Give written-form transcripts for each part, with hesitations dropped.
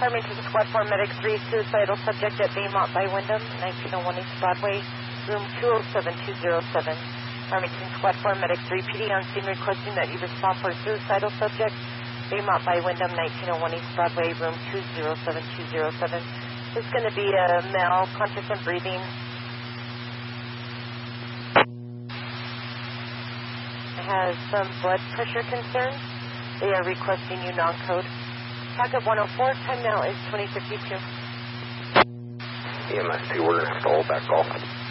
Farmington Squad 4 Medic 3, suicidal subject at Baymont by Wyndham, 1901 East Broadway, room 207207. Farmington Squad 4 Medic 3, PD on scene requesting that you respond for suicidal subject, Baymont by Wyndham, 1901 East Broadway, room 207207. This is going to be a male, conscious and breathing. Has some blood pressure concerns. They are requesting you non-code. Pocket 104, time now is 2052. EMS 2, we're going to have to hold that call.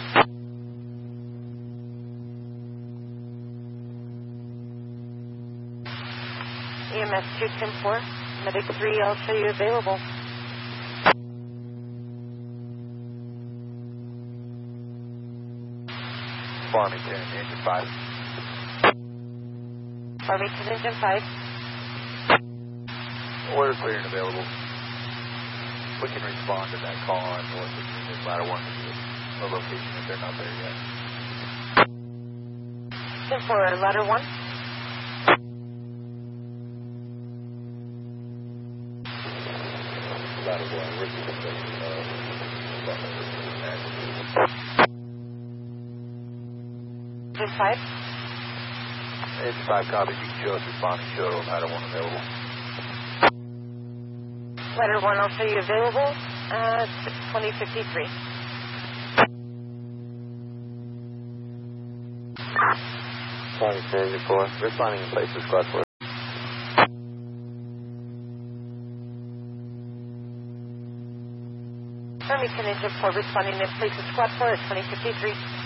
EMS 210-4, Medic 3, I'll show you available. Farmington, engine 5. Farmington, engine 5. Order clear and available. We can respond to that call on North Virginia Ladder 1 to a location if they're not there yet. 10-4, Ladder 1. Ladder 1, Ricky, Engine 5. Engine 5 copy. You can show us responding. Show Ladder 1 available. Ladder 1, I'll show you available at 2053. Farmington, engine 4, responding in place for Squad 4. Farmington, engine 4, responding in place of Squad 4 at 2053.